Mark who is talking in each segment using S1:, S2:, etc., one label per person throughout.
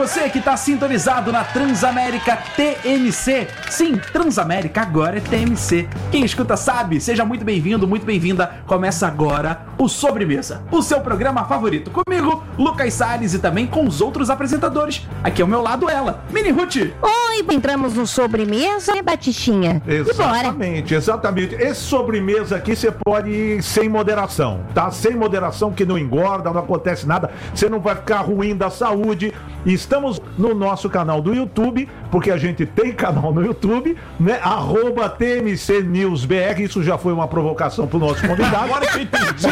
S1: você que está sintonizado na Transamérica TMC. Sim, Transamérica agora é TMC. Quem escuta sabe, seja muito bem-vindo, muito bem-vinda. Começa agora o Sobremesa, o seu programa favorito. Comigo, Lucas Salles, e também com os outros apresentadores. Aqui ao meu lado ela, Mini Ruth.
S2: Oi, entramos no Sobremesa, né, Batichinha?
S3: Exatamente, exatamente. Esse sobremesa aqui você pode ir sem moderação, tá? Sem moderação, que não engorda, não acontece nada, você não vai ficar ruim da saúde. E estamos no nosso canal do YouTube, porque a gente tem canal no YouTube, né? @TMC News BR. Isso já foi uma provocação pro nosso convidado.
S1: Agora que eu entendi.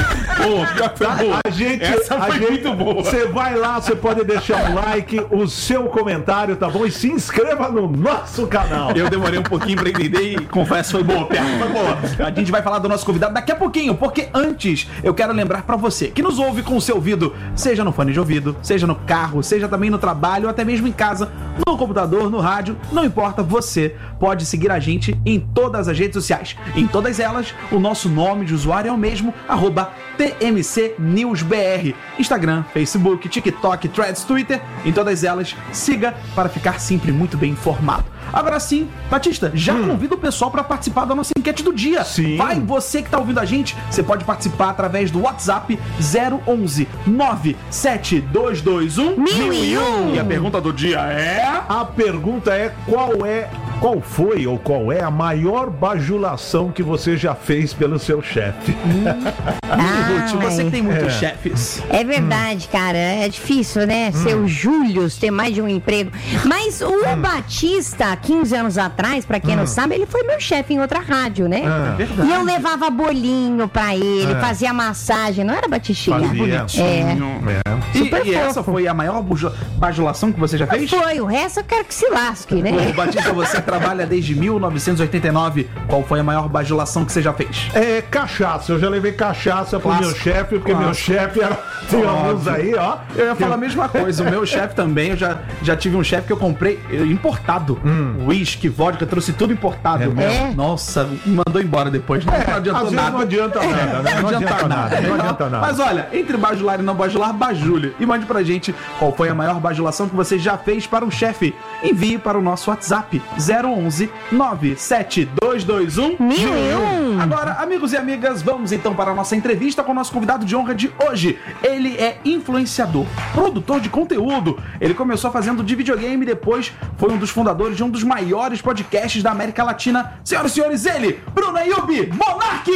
S1: Essa foi muito boa.
S3: Você vai lá, você pode deixar um like, o seu comentário, tá bom? E se inscreva no nosso canal.
S1: Eu demorei um pouquinho pra entender e confesso, foi boa, perto, foi boa. A gente vai falar do nosso convidado daqui a pouquinho, porque antes eu quero lembrar pra você que nos ouve com o seu ouvido, seja no fone de ouvido, seja no carro, seja também no trabalho, ou até mesmo em casa, no computador, no rádio, não importa, você pode seguir a gente em todas as redes sociais. Em todas elas, o nosso nome de usuário é o mesmo, @TMC News BR. Instagram, Facebook, TikTok, Threads, Twitter, em todas elas, siga para ficar sempre muito bem informado. Agora sim, Batista, já convido o pessoal para participar da nossa enquete do dia.
S3: Sim.
S1: Vai, você que tá ouvindo a gente, você pode participar através do WhatsApp 011 97221 1001. E a pergunta do dia é...
S3: A pergunta é qual foi ou qual é a maior bajulação que você já fez pelo seu chefe?
S1: Ruth, você que tem muitos chefes.
S2: É verdade, cara, é difícil, né? Ser o Július, ter mais de um emprego. Mas o Batista, 15 anos atrás, pra quem não sabe, ele foi meu chefe em outra rádio, né?
S1: É verdade.
S2: E eu levava bolinho pra ele, fazia massagem, não era, Batistinha?
S3: Fazia.
S1: E essa foi a maior bajulação que você já fez?
S2: Foi, o resto eu quero que se lasque, né?
S1: Ô, Batista, você trabalha desde 1989. Qual foi a maior bajulação que você já fez?
S3: É cachaça, eu já levei cachaça pro meu chefe, porque meu chefe era... Tem alguns aí, ó.
S1: Eu ia falar a mesma coisa, o meu chefe também, eu já tive um chefe que eu comprei importado. Whisky, vodka, trouxe tudo importado. Nossa, me mandou embora depois. Não adiantou
S3: às vezes
S1: nada.
S3: não adianta nada, né? Não adianta nada, não adianta nada.
S1: Mas olha, entre bajular e não bajular, bajule. E mande pra gente qual foi a maior bajulação que você já fez para um chefe. Envie para o nosso WhatsApp 011 97221 1001. Agora, amigos e amigas, vamos então para a nossa entrevista com o nosso convidado de honra de hoje. Ele é influenciador, produtor de conteúdo. Ele começou fazendo de videogame e depois foi um dos fundadores de um dos maiores podcasts da América Latina. Senhoras e senhores, ele, Bruno Ayub Monark!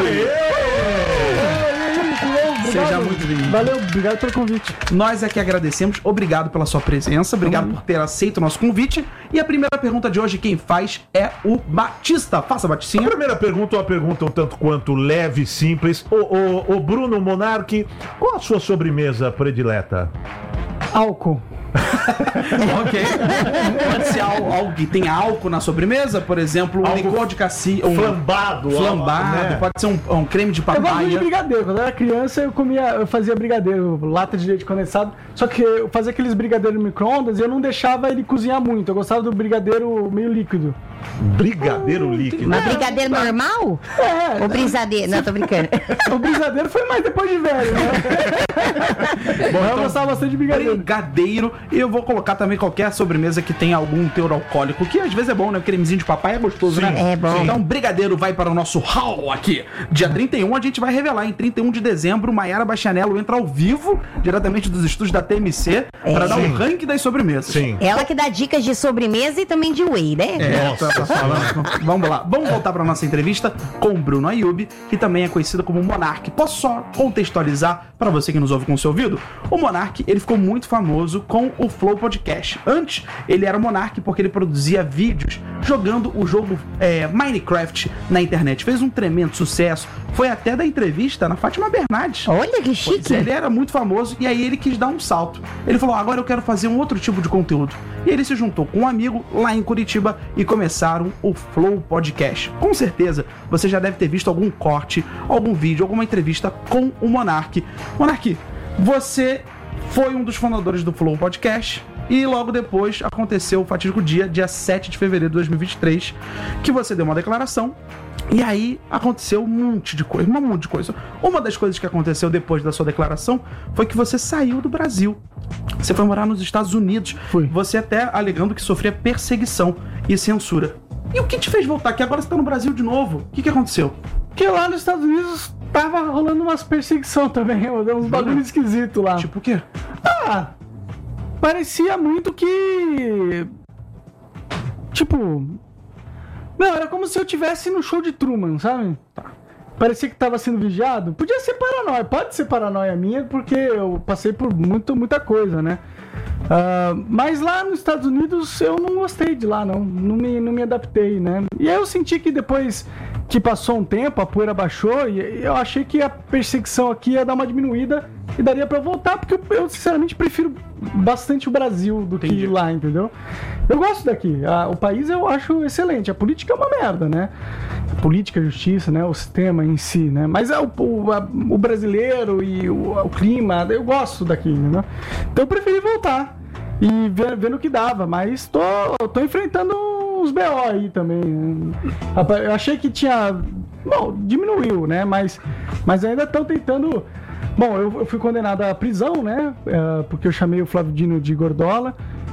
S1: Seja muito bem-vindo.
S4: Valeu, obrigado pelo convite.
S1: Nós é que agradecemos, obrigado pela sua presença, obrigado por ter aceito o nosso convite. E a primeira pergunta de hoje, quem faz é o Batista. Faça,
S3: A
S1: Batistinha.
S3: primeira pergunta é uma pergunta um tanto quanto leve e simples. O Bruno Monark, qual a sua sobremesa predileta?
S4: Álcool.
S1: Ok. Pode ser algo que tenha álcool na sobremesa, por exemplo, um licor de cacia,
S3: Flambado. Né?
S1: pode ser um creme de
S4: Eu gosto de
S1: papaya.
S4: brigadeiro. Quando eu era criança, eu fazia brigadeiro, lata de leite condensado. Só que eu fazia aqueles brigadeiros no micro-ondas e eu não deixava ele cozinhar muito. Eu gostava do brigadeiro meio líquido.
S3: Brigadeiro líquido.
S2: Mas brigadeiro normal?
S4: É.
S2: Ou brisadeiro? Não, tô brincando.
S4: O brigadeiro foi mais depois de velho, né? Bom, eu gostava bastante de brigadeiro.
S1: Brigadeiro. E eu vou colocar também qualquer sobremesa que tenha algum teor alcoólico, que às vezes é bom, né? O cremezinho de papai é gostoso, né?
S2: É bom.
S1: Então, brigadeiro vai para o nosso hall aqui. Dia 31 a gente vai revelar. Em 31 de dezembro, Maiara Bastianello entra ao vivo, diretamente dos estúdios da TMC, para dar um ranking das sobremesas.
S3: Sim.
S2: Ela que dá dicas de sobremesa e também de whey, né?
S1: Tá falando. Vamos lá. Vamos voltar para nossa entrevista com o Bruno Ayub, que também é conhecido como Monark. Posso só contextualizar para você que nos ouve com o seu ouvido? O Monark, ele ficou muito famoso com o Flow Podcast. Antes, ele era Monark porque ele produzia vídeos jogando o jogo Minecraft na internet. Fez um tremendo sucesso. Foi até da entrevista na Fátima Bernardes.
S2: Olha que
S1: Pois
S2: chique.
S1: é, ele era muito famoso e aí ele quis dar um salto. Ele falou, agora eu quero fazer um outro tipo de conteúdo. E ele se juntou com um amigo lá em Curitiba e começaram o Flow Podcast. Com certeza, você já deve ter visto algum corte, algum vídeo, alguma entrevista com o Monark. Monark, você foi um dos fundadores do Flow Podcast e logo depois aconteceu o fatídico dia 7 de fevereiro de 2023, que você deu uma declaração E aí aconteceu um monte de coisa. Uma das coisas que aconteceu depois da sua declaração foi que você saiu do Brasil. Você foi morar nos Estados Unidos.
S4: Fui.
S1: Você até alegando que sofria perseguição e censura. E o que te fez voltar? Que agora você tá no Brasil de novo. O que aconteceu?
S4: Porque lá nos Estados Unidos tava rolando umas perseguição também, uns bagulho esquisito lá.
S1: Tipo o quê?
S4: Ah, parecia muito que... Tipo... Não, era como se eu estivesse no show de Truman, sabe?
S1: Tá.
S4: Parecia que tava sendo vigiado. Podia ser paranoia, pode ser paranoia minha, porque eu passei por muita coisa, né? Mas lá nos Estados Unidos eu não gostei de lá, não me adaptei, né? E aí eu senti que depois que passou um tempo, a poeira baixou, e eu achei que a perseguição aqui ia dar uma diminuída e daria pra voltar, porque eu sinceramente prefiro bastante o Brasil do que lá, entendeu? Eu gosto daqui, o país eu acho excelente, a política é uma merda, né? A política, a justiça, né? O sistema em si, né? Mas o brasileiro e o clima, eu gosto daqui, né? Então eu preferi voltar e vendo o que dava, mas tô enfrentando uns BO aí também, né? Eu achei que tinha... Bom, diminuiu, né? Mas ainda estão tentando... Bom, eu fui condenado à prisão, né? Porque eu chamei o Flávio Dino de Gordola.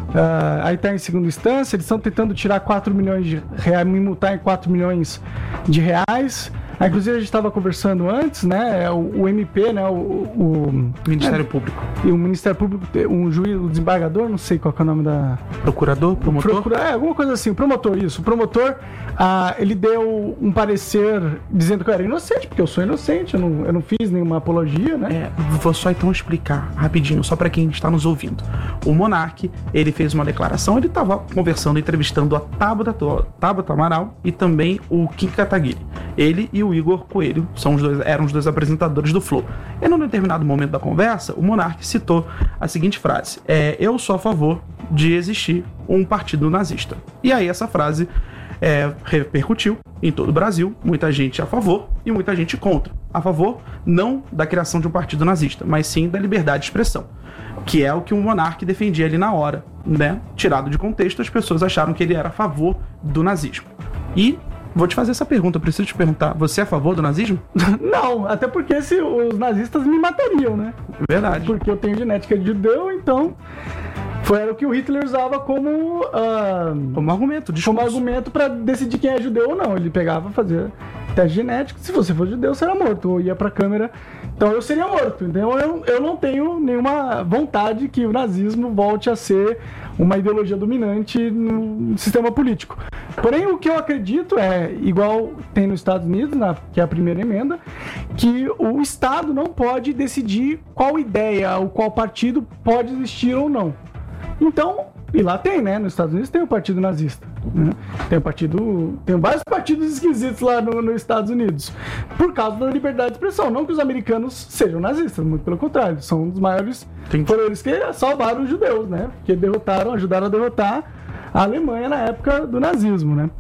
S4: Aí tá em segunda instância. Eles estão tentando tirar 4 milhões de reais, me multar em 4 milhões de reais. Inclusive a gente estava conversando antes, né? O MP, né? O
S1: Ministério Público.
S4: E o Ministério Público, um juiz, o desembargador, não sei qual que é o nome da...
S1: Procurador? Promotor?
S4: Alguma coisa assim. O promotor, isso. O promotor, ele deu um parecer dizendo que eu era inocente, porque eu sou inocente, eu não fiz nenhuma apologia, né?
S1: Vou só então explicar rapidinho, só para quem está nos ouvindo. O Monark, ele fez uma declaração, ele estava conversando, entrevistando a Tabata Amaral e também o Kim Kataguiri. Ele e o Igor Coelho eram os dois apresentadores do Flow. E num determinado momento da conversa, o Monark citou a seguinte frase: eu sou a favor de existir um partido nazista. E aí essa frase repercutiu em todo o Brasil, muita gente a favor e muita gente contra. A favor não da criação de um partido nazista, mas sim da liberdade de expressão, que é o que o Monark defendia ali na hora, né? Tirado de contexto, as pessoas acharam que ele era a favor do nazismo. E vou te fazer essa pergunta, eu preciso te perguntar, você é a favor do nazismo?
S4: Não, até porque os nazistas me matariam, né?
S1: Verdade.
S4: Porque eu tenho genética de judeu, então era o que o Hitler usava como
S1: argumento,
S4: como argumento para decidir quem é judeu ou não. Ele pegava, fazia teste genético, se você for judeu, você era morto, ou ia pra câmera, então eu seria morto. Então eu não tenho nenhuma vontade que o nazismo volte a ser uma ideologia dominante no sistema político. Porém, o que eu acredito igual tem nos Estados Unidos, que é a primeira emenda, que o Estado não pode decidir qual ideia ou qual partido pode existir ou não. Então, e lá tem, né? Nos Estados Unidos tem o partido nazista, né? Tem vários partidos esquisitos lá nos Estados Unidos, por causa da liberdade de expressão. Não que os americanos sejam nazistas, muito pelo contrário, são um dos maiores. Foram eles que salvaram os judeus, né? Porque ajudaram a derrotar a Alemanha na época do nazismo, né?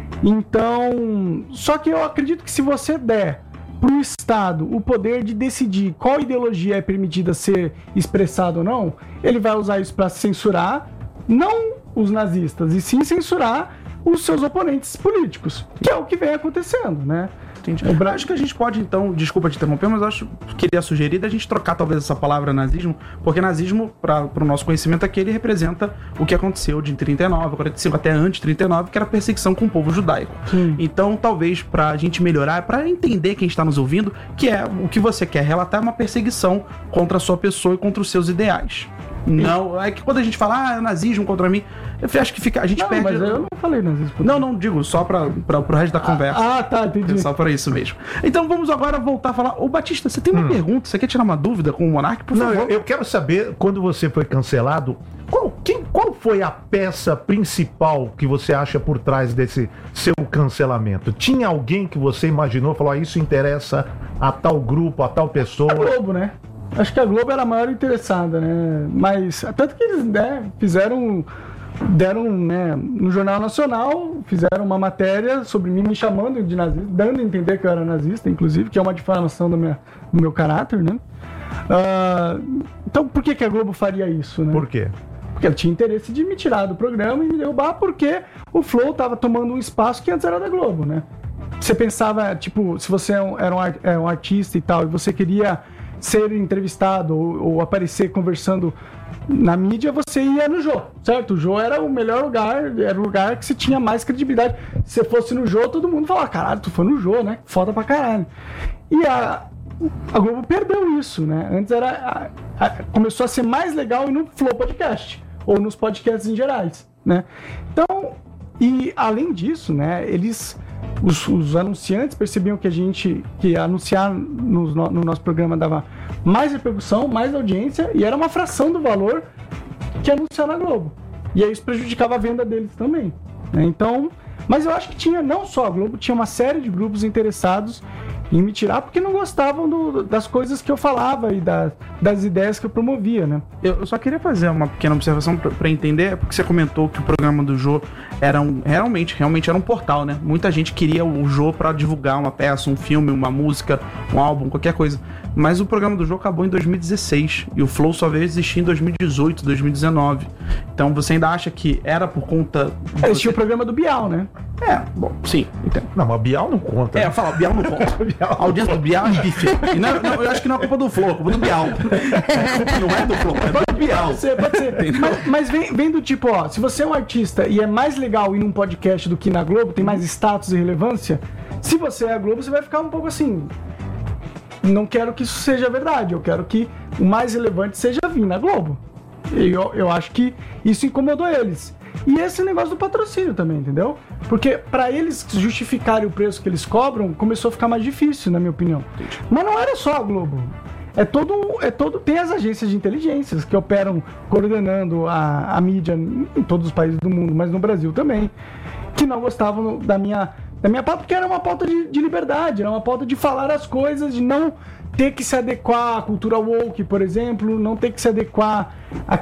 S4: Então, só que eu acredito que se você der para o Estado o poder de decidir qual ideologia é permitida ser expressada ou não, ele vai usar isso para censurar não os nazistas, e sim censurar os seus oponentes políticos, que é o que vem acontecendo, né?
S1: Entendi. Eu acho que a gente pode, então, desculpa te interromper, mas eu queria sugerir da gente trocar talvez essa palavra nazismo, porque nazismo, para o nosso conhecimento aqui, ele representa o que aconteceu de 39, 45, até antes de 39, que era a perseguição com o povo judaico. Sim. Então, talvez, para a gente melhorar, para entender quem está nos ouvindo, que é o que você quer relatar é uma perseguição contra a sua pessoa e contra os seus ideais. Não, é que quando a gente fala, nazismo contra mim, eu acho que a gente perde...
S4: Mas eu não falei nazismo.
S1: Não, digo, só para o resto da conversa.
S4: Tá, entendi.
S1: Só para isso mesmo. Então vamos agora voltar a falar. Ô Batista, você tem uma pergunta? Você quer tirar uma dúvida com o Monark, por favor?
S3: Eu quero saber, quando você foi cancelado, qual foi a peça principal que você acha por trás desse seu cancelamento? Tinha alguém que você imaginou, falou, isso interessa a tal grupo, a tal pessoa?
S4: A Globo, né? Acho que a Globo era a maior interessada, né? Mas, tanto que eles, né, deram, né, no Jornal Nacional, fizeram uma matéria sobre mim, me chamando de nazista, dando a entender que eu era nazista, inclusive, que é uma difamação do meu caráter, né? Então, por que a Globo faria isso, né?
S3: Por quê?
S4: Porque ela tinha interesse de me tirar do programa e me derrubar, porque o Flow estava tomando um espaço que antes era da Globo, né? você pensava, tipo, se você era um artista e tal, e você queria ser entrevistado ou aparecer conversando na mídia, você ia no Jô, certo? O Jô era o melhor lugar, era o lugar que você tinha mais credibilidade. Se você fosse no Jô, todo mundo falava, caralho, tu foi no Jô, né? Foda pra caralho. E a Globo perdeu isso, né? Antes começou a ser mais legal ir no Flow Podcast, ou nos podcasts em gerais, né? Então, e além disso, né, os anunciantes percebiam que anunciar no nosso programa dava mais repercussão, mais audiência, e era uma fração do valor que anunciar na Globo. E aí isso prejudicava a venda deles também, né? Então, mas eu acho que tinha, não só a Globo, tinha uma série de grupos interessados em me tirar porque não gostavam das coisas que eu falava e das ideias que eu promovia, né?
S1: Eu só queria fazer uma pequena observação para entender, porque você comentou que o programa do Jô era realmente era um portal, né? Muita gente queria o Jô para divulgar uma peça, um filme, uma música, um álbum, qualquer coisa. Mas o programa do Jô acabou em 2016 e o Flow só veio existir em 2018, 2019. Então você ainda acha que era por conta...
S4: Existia o programa do Bial, né?
S1: Bom, sim, entendo.
S3: Não, mas Bial não conta.
S1: Eu falo, Bial não conta. A audiência do Bial é bife. E não, eu acho que não é culpa do Flow, é culpa do Bial. Não é do Flow, é do Bial.
S4: Pode ser. Mas vem do tipo, ó, se você é um artista e é mais legal ir num podcast do que na Globo, tem mais status e relevância, se você é a Globo, você vai ficar um pouco assim... Não quero que isso seja verdade, eu quero que o mais relevante seja vir na Globo. Eu acho que isso incomodou eles. E esse negócio do patrocínio também, entendeu? Porque para eles justificarem o preço que eles cobram, começou a ficar mais difícil, na minha opinião. Entendi. Mas não era só a Globo. Tem as agências de inteligências que operam coordenando a mídia em todos os países do mundo, mas no Brasil também, que não gostavam da minha pauta, porque era uma pauta de liberdade, era uma pauta de falar as coisas, de não ter que se adequar à cultura woke, por exemplo, não ter que se adequar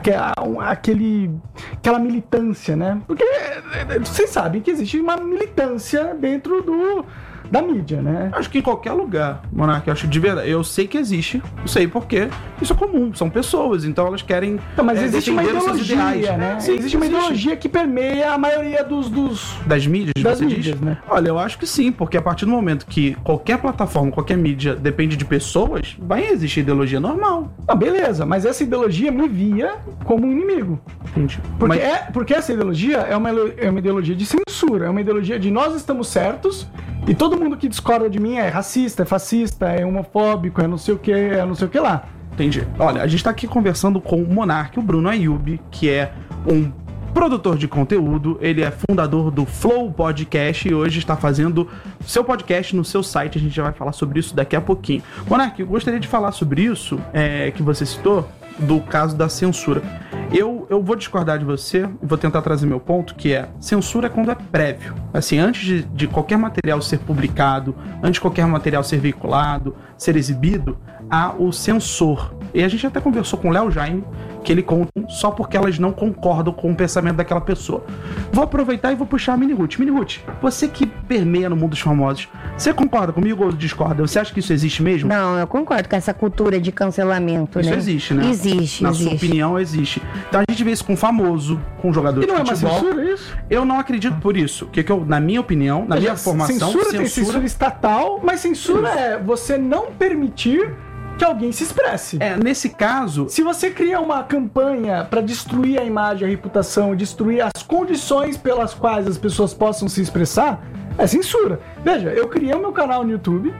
S4: àquela militância, né? Porque vocês sabem que existe uma militância dentro da mídia, né?
S1: Acho que em qualquer lugar, Monark, eu acho de verdade. Eu sei que existe, eu sei porque isso é comum, são pessoas, então elas querem
S4: mas existe uma
S1: defender os seus ideais,
S4: ideologia, né?
S1: Sim,
S4: existe uma ideologia que permeia a maioria
S1: das mídias,
S4: das
S1: você
S4: mídias,
S1: diz?
S4: Né?
S1: Olha, eu acho que sim, porque a partir do momento que qualquer plataforma, qualquer mídia depende de pessoas, vai existir ideologia normal.
S4: Ah, beleza, mas essa ideologia me via como um inimigo.
S1: Entendi.
S4: Porque essa ideologia é uma ideologia de censura, é uma ideologia de nós estamos certos e todo mundo que discorda de mim é racista, é fascista, é homofóbico, é não sei o que lá.
S1: Entendi. Olha, a gente tá aqui conversando com o Monark, o Bruno Ayub, que é um produtor de conteúdo, ele é fundador do Flow Podcast e hoje está fazendo seu podcast no seu site, a gente já vai falar sobre isso daqui a pouquinho. Monark, eu gostaria de falar sobre isso que você citou, do caso da censura. Eu vou discordar de você e vou tentar trazer meu ponto, que é, censura é quando é prévio. Assim, antes de qualquer material ser publicado, antes de qualquer material ser veiculado, ser exibido, há o censor. E a gente até conversou com o Léo Jaime, que ele conta só porque elas não concordam com o pensamento daquela pessoa. Vou aproveitar e vou puxar a Mini Ruth. Mini Ruth, você que permeia no mundo dos famosos, você concorda comigo ou discorda? Você acha que isso existe mesmo?
S2: Não, eu concordo com essa cultura de cancelamento,
S1: isso
S2: né?
S1: Existe, né?
S2: Existe.
S1: Na sua opinião, existe. Então a gente vê isso com famoso, com jogador de futebol.
S4: E não é uma censura isso?
S1: Eu não acredito por isso. Que eu, na minha opinião, na minha formação...
S4: Tem censura estatal, mas censura é você não permitir que alguém se expresse.
S1: Nesse caso...
S4: Se você cria uma campanha para destruir a imagem, a reputação, destruir as condições pelas quais as pessoas possam se expressar, é censura. Veja, eu criei o meu canal no YouTube,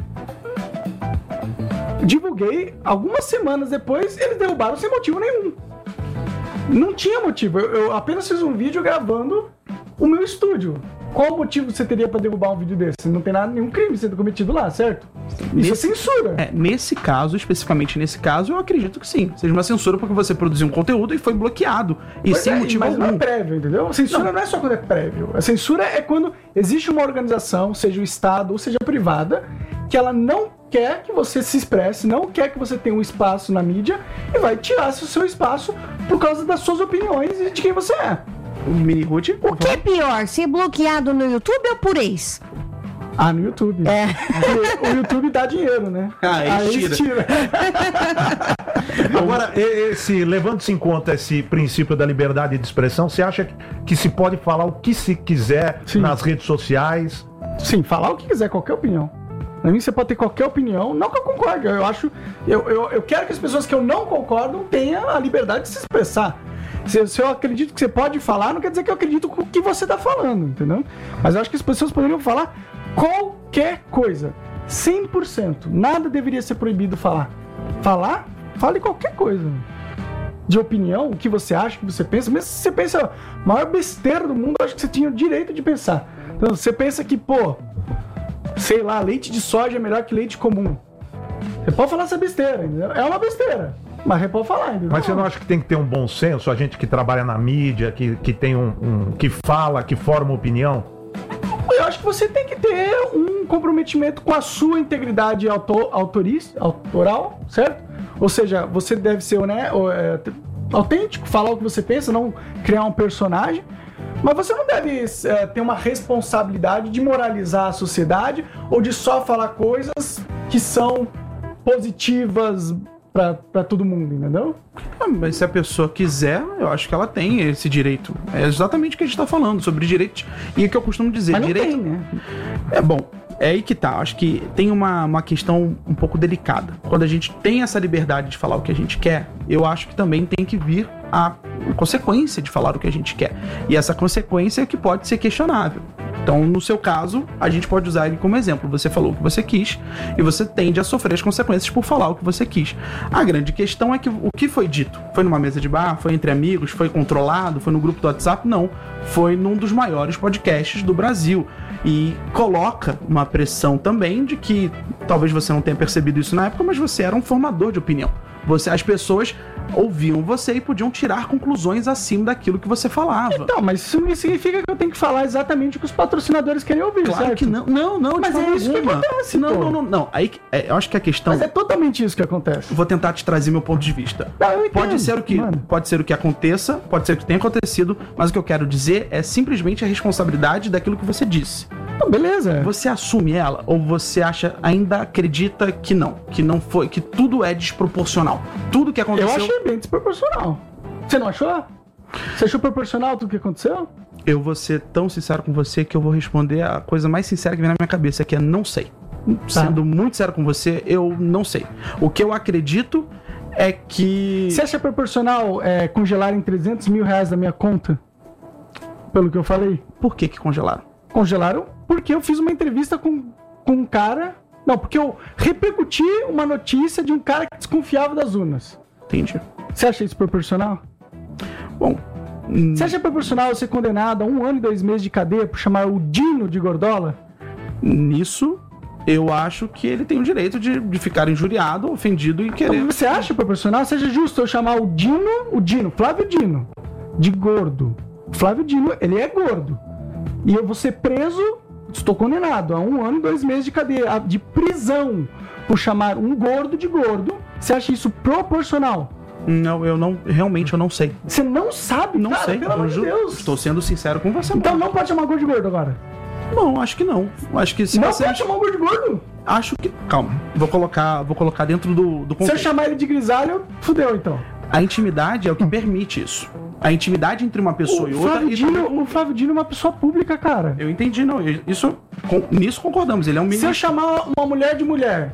S4: divulguei, algumas semanas depois, eles derrubaram sem motivo nenhum. Não tinha motivo, eu apenas fiz um vídeo gravando o meu estúdio. Qual motivo você teria para derrubar um vídeo desse? Não tem nenhum crime sendo cometido lá, certo? Isso é censura.
S1: Nesse caso, especificamente nesse caso, eu acredito que sim. Seja uma censura porque você produziu um conteúdo e foi bloqueado. E sem motivo algum.
S4: Mas não é prévio, entendeu? A censura não é só quando é prévio. A censura é quando existe uma organização, seja o Estado ou seja privada, que ela não quer que você se expresse, não quer que você tenha um espaço na mídia e vai tirar o seu espaço por causa das suas opiniões e de quem você é.
S1: Mini Ruth,
S2: o que é pior, ser bloqueado no YouTube ou por ex?
S4: No YouTube. O YouTube dá dinheiro, né?
S1: Aí tira.
S3: Agora, levando-se em conta esse princípio da liberdade de expressão, você acha que se pode falar o que se quiser nas redes sociais?
S4: Sim, falar o que quiser, qualquer opinião. Pra mim, você pode ter qualquer opinião, não que eu concorde. Eu quero que as pessoas que eu não concordo tenham a liberdade de se expressar. Se eu acredito que você pode falar, não quer dizer que eu acredito com o que você tá falando, entendeu? Mas eu acho que as pessoas poderiam falar qualquer coisa. 100%. Nada deveria ser proibido falar. Fale qualquer coisa. De opinião, o que você acha, o que você pensa. Mesmo se você pensa a maior besteira do mundo, eu acho que você tinha o direito de pensar. Então, você pensa que, sei lá, leite de soja é melhor que leite comum. Você pode falar essa besteira, entendeu? É uma besteira. Mas você pode falar, entendeu?
S3: Mas você não acha que tem que ter um bom senso, a gente que trabalha na mídia, que tem que fala, que forma opinião?
S4: Eu acho que você tem que ter um comprometimento com a sua integridade autoral, certo? Ou seja, você deve ser autêntico, falar o que você pensa, não criar um personagem. Mas você não deve ter uma responsabilidade de moralizar a sociedade ou de só falar coisas que são positivas pra todo mundo, entendeu?
S1: Mas se a pessoa quiser, eu acho que ela tem esse direito. É exatamente o que a gente tá falando, sobre direito. E é o que eu costumo dizer,
S4: mas não
S1: direito...
S4: tem, né?
S1: É bom, é aí que tá. Acho que tem uma questão um pouco delicada. Quando a gente tem essa liberdade de falar o que a gente quer, eu acho que também tem que vir a consequência de falar o que a gente quer. E essa consequência é que pode ser questionável. Então, no seu caso, a gente pode usar ele como exemplo. Você falou o que você quis e você tende a sofrer as consequências por falar o que você quis. A grande questão é que o que foi dito? Foi numa mesa de bar? Foi entre amigos? Foi controlado? Foi no grupo do WhatsApp? Não. Foi num dos maiores podcasts do Brasil. E coloca uma pressão também de que talvez você não tenha percebido isso na época, mas você era um formador de opinião. As pessoas ouviam você e podiam tirar conclusões acima daquilo que você falava.
S4: Então, mas isso não significa que eu tenho que falar exatamente o que os patrocinadores querem ouvir,
S1: claro
S4: certo?
S1: que não. Não,
S4: mas é isso que acontece,
S1: Não. Aí, eu acho que a questão...
S4: Mas é totalmente isso que acontece.
S1: Vou tentar te trazer meu ponto de vista.
S4: Não, eu entendo,
S1: pode ser o que aconteça, pode ser o que tenha acontecido, mas o que eu quero dizer é simplesmente a responsabilidade daquilo que você disse.
S4: Não, beleza.
S1: Você assume ela ou você ainda acredita que não foi, que tudo é desproporcional? Tudo que aconteceu...
S4: Eu achei bem desproporcional. Você não achou? Você achou proporcional tudo que aconteceu?
S1: Eu vou ser tão sincero com você que eu vou responder a coisa mais sincera que vem na minha cabeça, que é não sei. Sendo muito sincero com você, eu não sei. O que eu acredito é que...
S4: Você acha proporcional congelarem 300 mil reais da minha conta? Pelo que eu falei?
S1: Por que congelaram?
S4: Congelaram porque eu fiz uma entrevista com um cara... Não, porque eu repercuti uma notícia de um cara que desconfiava das urnas.
S1: Entendi.
S4: Você acha isso proporcional?
S1: Bom...
S4: Você acha proporcional eu ser condenado a 1 ano e 2 meses de cadeia por chamar o Dino de Gordola?
S1: Nisso, eu acho que ele tem o direito de ficar injuriado, ofendido e querer...
S4: Você acha proporcional? Seja justo eu chamar o Dino, Flávio Dino, de gordo. Flávio Dino, ele é gordo. E eu vou ser preso, estou condenado a 1 ano e 2 meses de cadeia, de prisão, por chamar um gordo de gordo. Você acha isso proporcional?
S1: Não, realmente eu não sei.
S4: Você não sabe?
S1: Não sei,
S4: pelo amor de Deus.
S1: Estou sendo sincero com você.
S4: Então não pode chamar gordo de gordo agora?
S1: Não, acho que não. Acho que se
S4: não
S1: você...
S4: pode chamar gordo de gordo?
S1: Acho que... Calma, vou colocar dentro do contexto.
S4: Se eu chamar ele de grisalho, fudeu então.
S1: A intimidade é o que permite isso. A intimidade entre uma pessoa e outra...
S4: O Flávio Dino é uma pessoa pública, cara.
S1: Eu entendi, não. Nisso concordamos, ele é um menino...
S4: Se eu chamar uma mulher de mulher...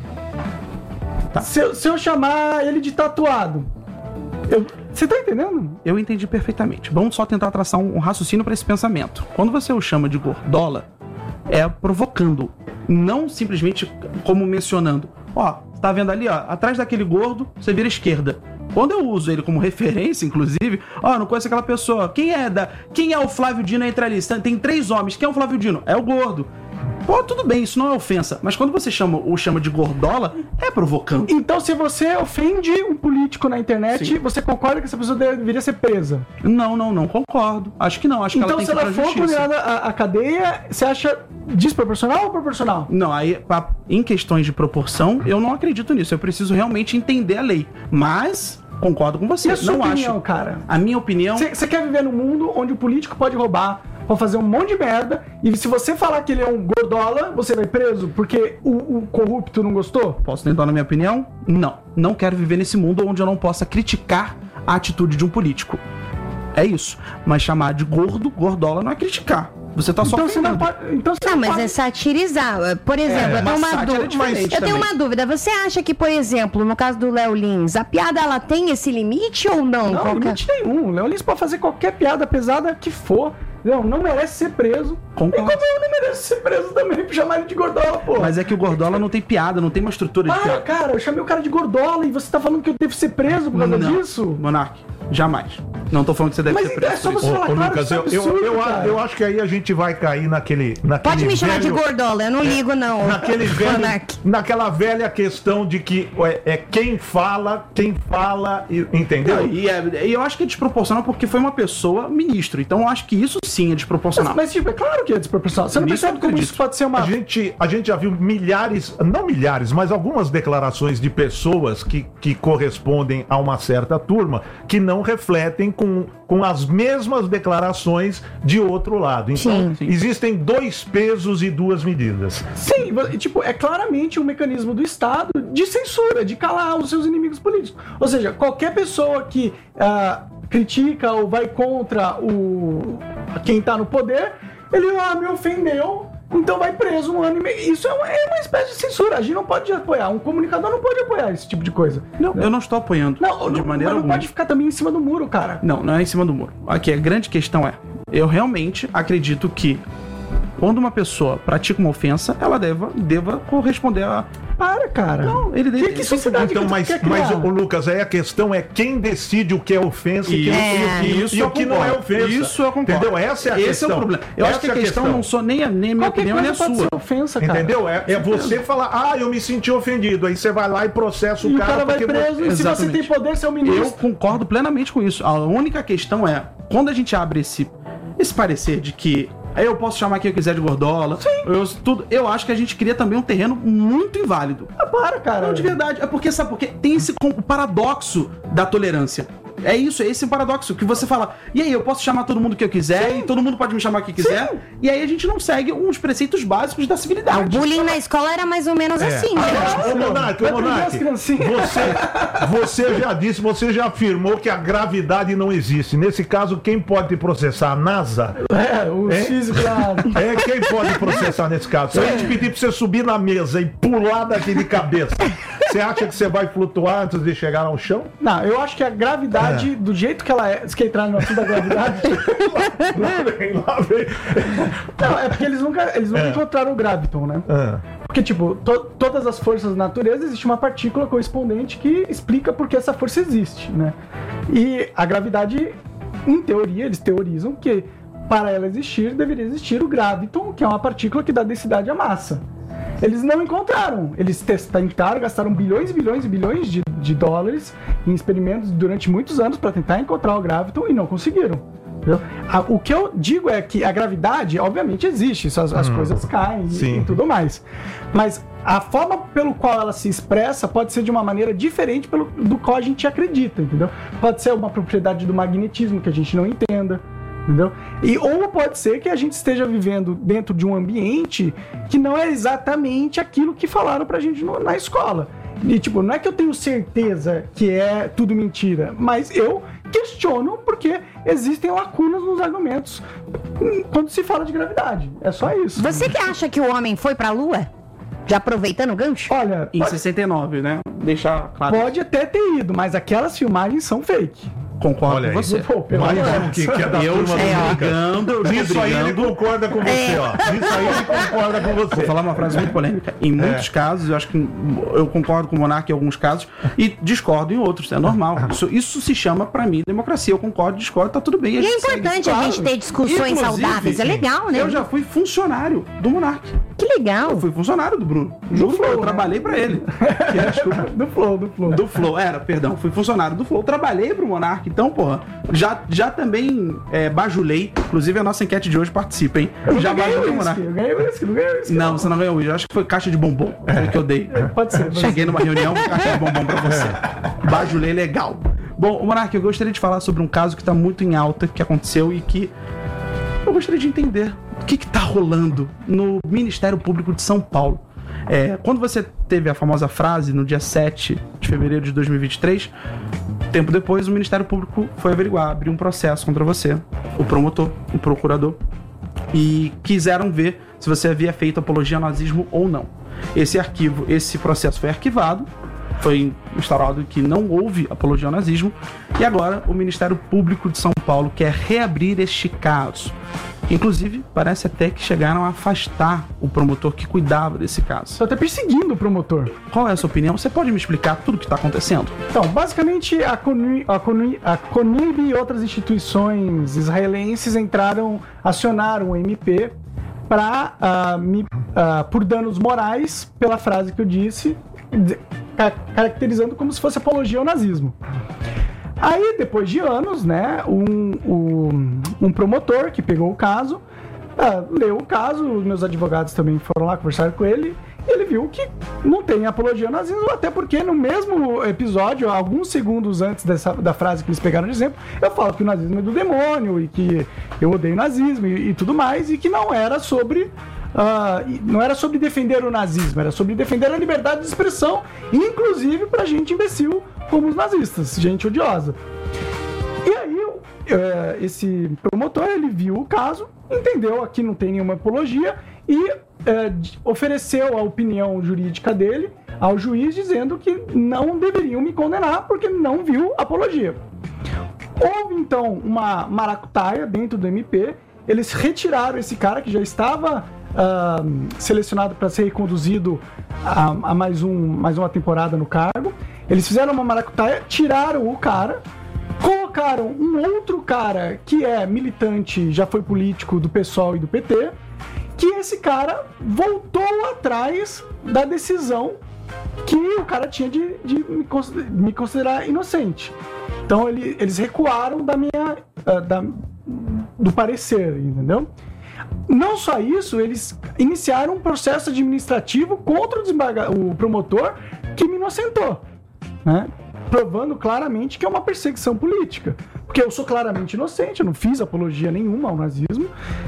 S4: Tá. Se eu chamar ele de tatuado... Você tá entendendo?
S1: Eu entendi perfeitamente. Vamos só tentar traçar um raciocínio para esse pensamento. Quando você o chama de gordola, é provocando. Não simplesmente como mencionando. Ó, tá vendo ali, ó? Atrás daquele gordo, você vira esquerda. Quando eu uso ele como referência, inclusive, não conheço aquela pessoa. Quem é o Flávio Dino entre ali? Tem 3 homens. Quem é o Flávio Dino? É o gordo. Pô, tudo bem, isso não é ofensa. Mas quando você o chama de gordola, é provocando.
S4: Então, se você ofende um político na internet, sim, você concorda que essa pessoa deveria ser presa?
S1: Não concordo. Acho que não. Acho que
S4: então,
S1: ela tem que ir pra justiça.
S4: Então, se ela for condenada à cadeia, você acha desproporcional ou proporcional?
S1: Não, aí, em questões de proporção, eu não acredito nisso. Eu preciso realmente entender a lei. Mas... concordo com você.
S4: E a sua opinião, cara?
S1: A minha opinião...
S4: Você quer viver num mundo onde o político pode roubar, pode fazer um monte de merda, e se você falar que ele é um gordola, você vai preso porque o corrupto não gostou?
S1: Posso tentar na minha opinião? Não quero viver nesse mundo onde eu não possa criticar a atitude de um político. É isso. Mas chamar de gordola não é criticar. Você tá só
S4: Então você não
S1: ofendendo.
S4: pode. Então você
S2: Não,
S4: não
S2: mas
S4: pode.
S2: é satirizar. Por exemplo, eu tenho
S1: mas
S2: uma
S1: sátira é
S2: dúvida.
S1: diferente
S2: Eu tenho
S1: também.
S2: uma dúvida. Você acha que, por exemplo, no caso do Léo Lins, a piada ela tem esse limite ou não?
S4: Não,
S2: Qualquer-
S4: limite nenhum. O Léo Lins pode fazer qualquer piada pesada que for. Não merece ser preso.
S1: Concordo.
S4: E como eu não merece ser preso também por chamar ele de gordola, pô.
S1: Mas é que o Gordola não tem piada, não tem uma estrutura de
S4: Para,
S1: piada.
S4: cara, eu chamei o cara de gordola e você tá falando que eu devo ser preso por causa
S1: Não.
S4: disso?
S1: Monark, jamais. Não tô falando que você deve
S4: Mas
S1: ser
S4: então
S1: preso
S4: é só
S1: por
S4: você
S1: isso.
S4: falar, claro que
S3: Lucas,
S4: isso é
S3: eu
S4: absurdo, cara.
S3: eu acho que aí a gente vai cair naquele
S2: Pode me chamar de
S3: velho-
S2: gordola, eu não ligo, não.
S3: Naquele velho,
S2: Monark.
S3: naquela velha questão de que é quem fala, entendeu?
S1: E eu acho que é desproporcional porque foi uma pessoa ministro. Então eu acho que isso sim é desproporcional.
S4: Mas, tipo, é claro que é desproporcional. Você não
S1: Nisso eu
S4: percebe como
S1: acredito.
S4: isso pode ser uma...
S3: A gente já viu não milhares, mas algumas declarações de pessoas que correspondem a uma certa turma que não refletem com as mesmas declarações de outro lado. Então,
S2: Sim.
S3: existem 2 pesos e 2 medidas.
S4: Sim, tipo, é claramente um mecanismo do Estado de censura, de calar os seus inimigos políticos. Ou seja, qualquer pessoa que critica ou vai contra quem tá no poder, ele me ofendeu, então vai preso 1 ano e meio. Isso é uma espécie de censura. A gente não pode apoiar. Um comunicador não pode apoiar esse tipo de coisa.
S1: Não, eu não estou apoiando
S4: Não,
S1: de
S4: não,
S1: maneira
S4: mas não
S1: alguma.
S4: pode ficar também em cima do muro, cara.
S1: Não é em cima do muro. Aqui, a grande questão é, eu realmente acredito que quando uma pessoa pratica uma ofensa, ela deva corresponder a...
S4: Para, cara.
S1: Não, ele deve...
S4: Que sociedade
S3: Então,
S4: que tu
S3: mas
S4: quer criar?
S3: o Lucas, aí a questão é quem decide o que é ofensa e
S1: Isso
S3: o
S1: eu
S3: que não é
S1: concordo.
S3: ofensa.
S1: Isso eu concordo.
S3: Entendeu? Essa é a questão.
S1: Esse é o problema. Eu acho que a
S3: Essa é
S1: questão não sou nem a minha
S4: Qualquer
S1: opinião, nem a
S4: coisa pode
S1: sua.
S4: ser ofensa, cara.
S3: Entendeu? É você falar, eu me senti ofendido. Aí você vai lá e processa
S4: E
S3: o
S4: o cara vai
S3: porque
S4: preso, e se você
S1: Exatamente.
S4: tem poder, você é o ministro.
S1: Eu concordo plenamente com isso. A única questão é, quando a gente abre esse parecer de que eu posso chamar quem eu quiser de gordola, eu acho que a gente cria também um terreno muito inválido.
S4: Para, cara.
S1: Não, de verdade. É porque, sabe por quê? Tem esse paradoxo da tolerância. É isso, é esse paradoxo que você fala, e aí, eu posso chamar todo mundo que eu quiser, e todo mundo pode me chamar que quiser, e aí a gente não segue uns preceitos básicos da
S2: O
S1: civilidade.
S2: bullying na escola era mais ou menos assim, né?
S3: Ô, Monark,
S4: Vai prender as criancinhas.
S3: você já disse, você já afirmou que a gravidade não existe. Nesse caso, quem pode te processar? A NASA?
S4: O físico da...
S3: Quem pode processar nesse caso? Se a gente pedir pra você subir na mesa e pular daqui de cabeça, você acha que você vai flutuar antes de chegar ao chão?
S4: Não, eu acho que a gravidade, do jeito que ela é... Você quer entrar no assunto da gravidade?
S3: Lá vem.
S4: Não, é porque eles nunca encontraram o graviton, né? Porque, tipo, todas as forças da natureza, existe uma partícula correspondente que explica por que essa força existe, né? E a gravidade, em teoria, eles teorizam que para ela existir, deveria existir o graviton, que é uma partícula que dá densidade à massa. Eles não encontraram. Eles tentaram, gastaram bilhões e bilhões e bilhões de dólares em experimentos durante muitos anos para tentar encontrar o graviton e não conseguiram. Entendeu? O que eu digo é que a gravidade, obviamente, existe. As coisas caem e tudo mais. Mas a forma pelo qual ela se expressa pode ser de uma maneira diferente do qual a gente acredita, entendeu? Pode ser uma propriedade do magnetismo que a gente não entenda. Entendeu? Ou pode ser que a gente esteja vivendo dentro de um ambiente que não é exatamente aquilo que falaram pra gente na escola. E, tipo, não é que eu tenho certeza que é tudo mentira, mas eu questiono porque existem lacunas nos argumentos quando se fala de gravidade. É só isso.
S2: Você que acha que o homem foi pra Lua? Já aproveitando o gancho?
S4: Olha,
S1: Em 69, né? Deixar claro.
S4: pode até ter ido, mas aquelas filmagens são fake.
S1: Concordo
S3: Olha
S1: com
S3: aí.
S1: você.
S4: Pô, pelo
S3: Mais
S4: amor de
S3: um que
S4: Deus.
S3: é da
S1: Eu
S3: turma do
S1: estou
S3: Lucas.
S1: brigando, eu estou
S3: Isso aí ele
S1: brigando.
S3: concorda com você, ó. Isso aí ele concorda com você.
S1: Vou falar uma frase muito polêmica. Em muitos casos, eu acho que eu concordo com o Monark em alguns casos e discordo em outros. É normal. Isso se chama, pra mim, democracia. Eu concordo, discordo, tá tudo bem.
S2: E é
S1: gente segue.
S2: importante a gente ter discussões
S1: Inclusive,
S2: saudáveis. É legal, né?
S1: Eu já fui funcionário do Monark.
S2: Que legal.
S1: Eu fui funcionário do Bruno. Juro,
S4: Flow,
S1: eu
S4: né?
S1: trabalhei pra ele. Que é, desculpa.
S4: Do Flow.
S1: Do Flow, fui funcionário do Flow, trabalhei pro Monark, então, porra, já também bajulei, inclusive a nossa enquete de hoje participa, hein? Já bajulei o Monark.
S4: Eu ganhei uísque, não ganhei uísque.
S1: Não, você não ganhou hoje, acho que foi caixa de bombom que eu dei.
S4: Pode ser.
S1: Cheguei numa reunião com caixa de bombom pra você. Bajulei legal. Bom, Monark, eu gostaria de falar sobre um caso que tá muito em alta, que aconteceu e que eu gostaria de entender o que tá rolando no Ministério Público de São Paulo. Quando você teve a famosa frase no dia 7 de fevereiro de 2023, tempo depois o Ministério Público foi averiguar, abriu um processo contra você, o promotor, o procurador, e quiseram ver se você havia feito apologia ao nazismo ou não. Esse processo foi arquivado, foi instaurado que não houve apologia ao nazismo, e agora o Ministério Público de São Paulo quer reabrir este caso. Inclusive, parece até que chegaram a afastar o promotor que cuidava desse caso.
S4: Estão até perseguindo o promotor.
S1: Qual é a sua opinião? Você pode me explicar tudo o que está acontecendo?
S4: Então, basicamente, a CONIB e outras instituições israelenses acionaram o MP por danos morais pela frase que eu disse, caracterizando como se fosse apologia ao nazismo. Aí, depois de anos, né, um promotor que pegou o caso, leu o caso, os meus advogados também foram lá conversar com ele, e ele viu que não tem apologia ao nazismo, até porque no mesmo episódio, alguns segundos antes da frase que eles pegaram de exemplo, eu falo que o nazismo é do demônio, e que eu odeio o nazismo e tudo mais, e que não era sobre defender o nazismo, era sobre defender a liberdade de expressão, inclusive pra gente imbecil como os nazistas, gente odiosa. E aí, esse promotor, ele viu o caso, entendeu, aqui não tem nenhuma apologia, e ofereceu a opinião jurídica dele ao juiz, dizendo que não deveriam me condenar, porque não viu apologia. Houve, então, uma maracutaia dentro do MP, eles retiraram esse cara que já estava selecionado para ser reconduzido a mais uma temporada no cargo. Eles fizeram uma maracutaia, tiraram o cara, colocaram um outro cara que é militante, já foi político do PSOL e do PT, que esse cara voltou atrás da decisão que o cara tinha de me considerar inocente. Então eles recuaram do parecer, entendeu? Não só isso, eles iniciaram um processo administrativo contra o promotor que me inocentou, né? Provando claramente que é uma perseguição política. Porque eu sou claramente inocente, eu não fiz apologia nenhuma ao nazismo.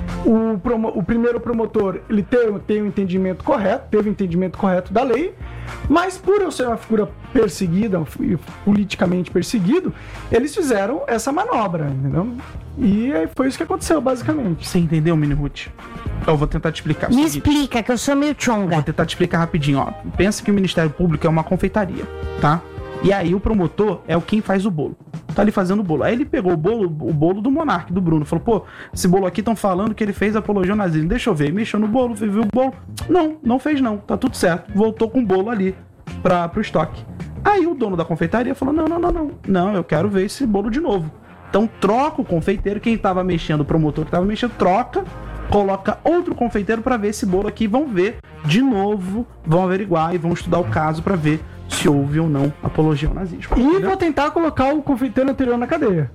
S4: O primeiro promotor, ele teve o entendimento correto da lei, mas por eu ser uma figura perseguida, politicamente perseguido, eles fizeram essa manobra, entendeu? E aí foi isso que aconteceu, basicamente.
S1: Você entendeu, Mini Ruth? Eu vou tentar te explicar.
S2: Me explica, que eu sou meio chonga.
S1: Vou tentar te explicar rapidinho, ó. Pensa que o Ministério Público é uma confeitaria, tá? E aí o promotor é quem faz o bolo. Tá ali fazendo o bolo. Aí ele pegou o bolo do Monark, do Bruno. Falou, pô, esse bolo aqui estão falando que ele fez apologia ao nazismo. Deixa eu ver. Mexeu no bolo, viu o bolo. Não fez não. Tá tudo certo. Voltou com o bolo ali pro estoque. Aí o dono da confeitaria falou, não, eu quero ver esse bolo de novo. Então troca o confeiteiro, quem tava mexendo, o promotor que tava mexendo, troca, coloca outro confeiteiro pra ver esse bolo aqui, vão ver de novo, vão averiguar e vão estudar o caso pra ver se houve ou não apologia ao nazismo.
S4: E vou tentar colocar o confeiteiro anterior na cadeia.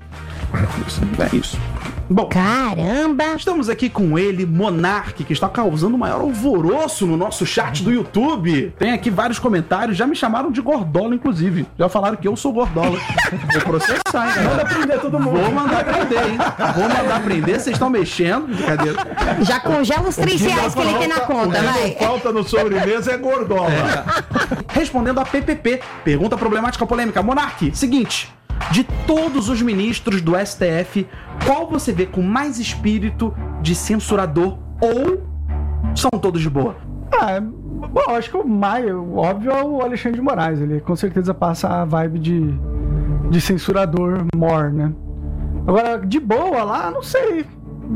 S1: É isso. Bom,
S2: caramba!
S1: Estamos aqui com ele, Monark, que está causando o maior alvoroço no nosso chat do YouTube. Tem aqui vários comentários, já me chamaram de gordola, inclusive. Já falaram que eu sou gordola. Vou processar, hein?
S4: Manda prender todo mundo.
S1: Vou mandar prender, hein? Vou mandar prender, vocês estão mexendo, brincadeira.
S2: Já congela os 3 reais que ele tem na conta, vai.
S3: Falta no sobremesa é gordola.
S1: Respondendo a PPP, pergunta problemática polêmica. Monark, seguinte... De todos os ministros do STF, qual você vê com mais espírito de censurador ou são todos de boa?
S4: Bom, acho que o mais óbvio é o Alexandre de Moraes. Ele com certeza passa a vibe de censurador more, né? Agora, de boa lá, não sei.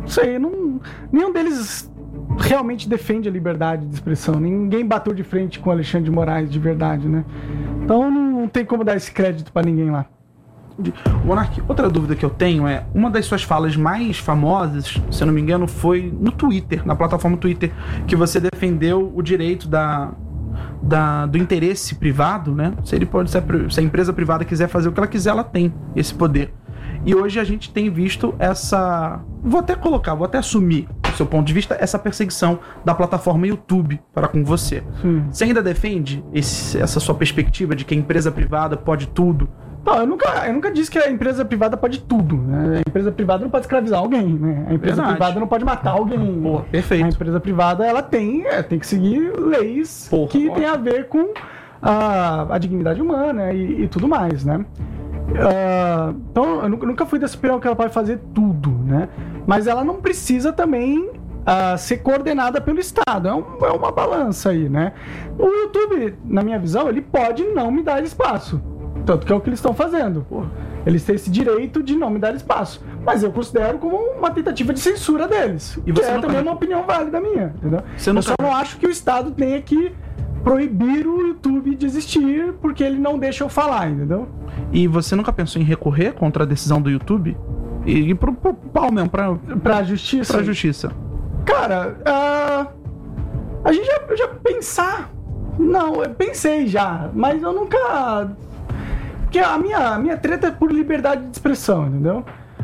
S4: Nenhum deles realmente defende a liberdade de expressão. Ninguém bateu de frente com o Alexandre de Moraes de verdade, né? Então não tem como dar esse crédito pra ninguém lá.
S1: Monark, outra dúvida que eu tenho é, uma das suas falas mais famosas, se eu não me engano, foi no Twitter, na plataforma Twitter, que você defendeu o direito do interesse privado, né? Se a empresa privada quiser fazer o que ela quiser, ela tem esse poder. E hoje a gente tem visto essa... Vou até assumir, do seu ponto de vista, essa perseguição da plataforma YouTube para com você.
S4: Sim.
S1: Você ainda defende essa sua perspectiva de que a empresa privada pode tudo?
S4: Não, eu nunca disse que a empresa privada pode tudo, né? A empresa privada não pode escravizar alguém, né? A empresa privada não pode matar alguém.
S1: Pô, perfeito.
S4: A empresa privada, ela tem que seguir leis que tem a ver com a dignidade humana e tudo mais, né? Então, eu nunca fui dessa opinião que ela pode fazer tudo, né? Mas ela não precisa também ser coordenada pelo Estado. É uma balança aí, né? O YouTube, na minha visão, ele pode não me dar espaço. Tanto que é o que eles estão fazendo. Eles têm esse direito de não me dar espaço. Mas eu considero como uma tentativa de censura deles.
S1: E você
S4: que é também uma opinião válida minha, entendeu? Eu só não acho que o Estado tenha que proibir o YouTube de existir porque ele não deixa eu falar, entendeu?
S1: E você nunca pensou em recorrer contra a decisão do YouTube? E pro pau mesmo,
S4: pra justiça?
S1: Pra justiça.
S4: Cara, a gente já pensar... Não, eu pensei já, mas eu nunca... Porque a minha treta é por liberdade de expressão, entendeu?